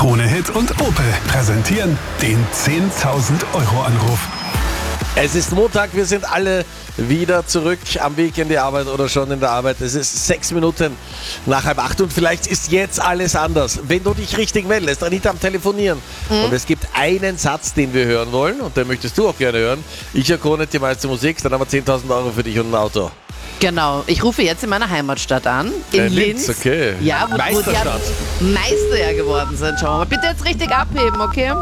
Krone Hit und Opel präsentieren den 10.000-Euro-Anruf. Es ist Montag, wir sind alle wieder zurück am Weg in die Arbeit oder schon in der Arbeit. Es ist 6 Minuten nach 7:30 und vielleicht ist jetzt alles anders. Wenn du dich richtig meldest, Anita am Telefonieren. Und es gibt einen Satz, den wir hören wollen und den möchtest du auch gerne hören. Ich höre Krone Hit, die meiste Musik, dann haben wir 10.000 Euro für dich und ein Auto. Genau, ich rufe jetzt in meiner Heimatstadt an, in Linz. Okay. Ja, wo die Meisterstadt. Meister ja geworden sind. Schauen wir mal. Bitte jetzt richtig abheben, okay?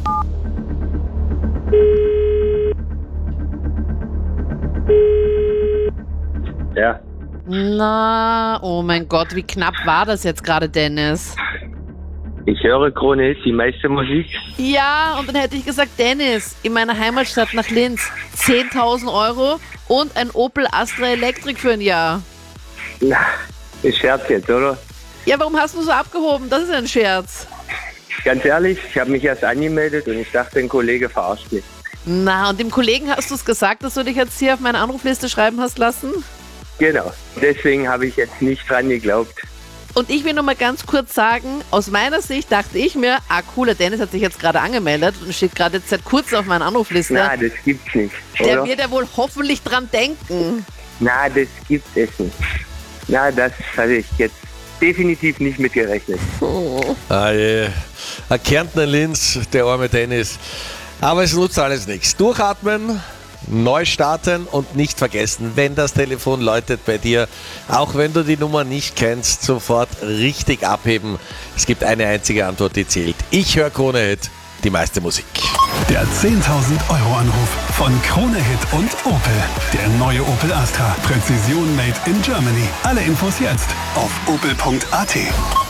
Ja, Na, oh mein Gott, wie knapp war das jetzt gerade, Dennis? ich höre Krone Hit, die meiste Musik. Ja, und dann hätte ich gesagt, Dennis, in meiner Heimatstadt nach Linz, 10.000 Euro und ein Opel Astra Electric für ein Jahr. Na, ist Scherz jetzt, oder? Ja, warum hast du so abgehoben? Das ist ein Scherz. Ganz ehrlich, ich habe mich erst angemeldet und ich dachte, ein Kollege verarscht mich. Na, und dem Kollegen hast du es gesagt, dass du dich jetzt hier auf meine Anrufliste schreiben hast lassen? Genau, deswegen habe ich jetzt nicht dran geglaubt. Und ich will nur mal ganz kurz sagen, aus meiner Sicht dachte ich mir, cooler Dennis hat sich jetzt gerade angemeldet und steht gerade jetzt seit kurzem auf meiner Anrufliste. Na, das gibt's nicht, Der oder? wird ja wohl hoffentlich dran denken. Na, das gibt es nicht. Na, das hatte ich jetzt definitiv nicht mitgerechnet. Ah je. Ein Kärntner Linz, der arme Dennis. Aber es nutzt alles nichts. Durchatmen, neu starten und nicht vergessen, wenn das Telefon läutet bei dir, auch wenn du die Nummer nicht kennst, sofort richtig abheben. Es gibt eine einzige Antwort, die zählt. Ich höre Krone Hit, die meiste Musik. Der 10.000-Euro-Anruf von Krone Hit und Opel. Der neue Opel Astra. Präzision made in Germany. Alle Infos jetzt auf opel.at.